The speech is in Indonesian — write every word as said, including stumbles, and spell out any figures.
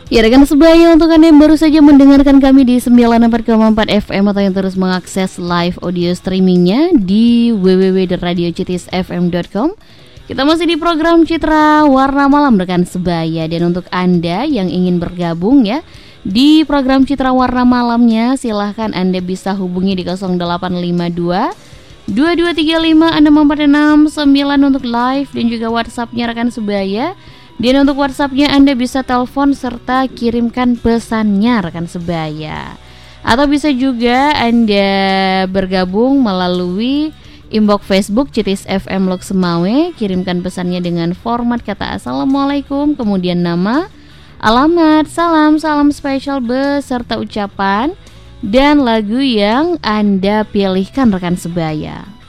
Ya rekan sebaya, untuk Anda yang baru saja mendengarkan kami di sembilan puluh empat koma empat F M atau yang terus mengakses live audio streamingnya di w w w titik radio citis f m titik com, kita masih di program Citra Warna Malam rekan sebaya. Dan untuk Anda yang ingin bergabung ya di program Citra Warna Malamnya, silahkan Anda bisa hubungi di nol delapan lima dua dua dua tiga lima enam empat enam sembilan untuk live dan juga WhatsAppnya rekan sebaya. Dan untuk WhatsAppnya Anda bisa telepon serta kirimkan pesannya rekan sebaya. Atau bisa juga Anda bergabung melalui inbox Facebook Citis F M Lok Semawe. Kirimkan pesannya dengan format kata Assalamualaikum, kemudian nama, alamat, salam, salam spesial beserta ucapan dan lagu yang Anda pilihkan rekan sebaya.